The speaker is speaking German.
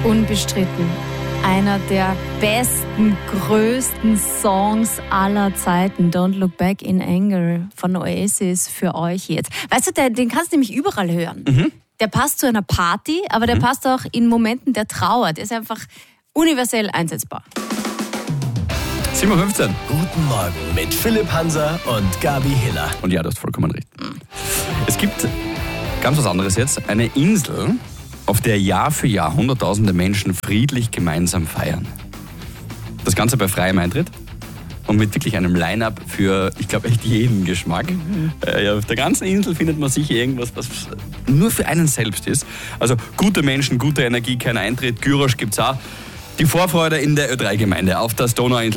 Unbestritten. Einer der besten, größten Songs aller Zeiten. Don't Look Back in Anger von Oasis für euch jetzt. Weißt du, den kannst du nämlich überall hören. Der passt zu einer Party, aber der passt auch in Momenten der Trauer. Der ist einfach universell einsetzbar. 7:15 Uhr. Guten Morgen mit Philipp Hanser und Gabi Hiller. Und ja, du hast vollkommen recht. Es gibt ganz was anderes jetzt. Eine Insel, auf der Jahr für Jahr hunderttausende Menschen friedlich gemeinsam feiern. Das Ganze bei freiem Eintritt und mit wirklich einem Line-Up für, ich glaube, echt jeden Geschmack. Auf der ganzen Insel findet man sicher irgendwas, was nur für einen selbst ist. Also gute Menschen, gute Energie, kein Eintritt, Gyrosch gibt's auch. Die Vorfreude in der Ö3-Gemeinde auf der Donauinsel.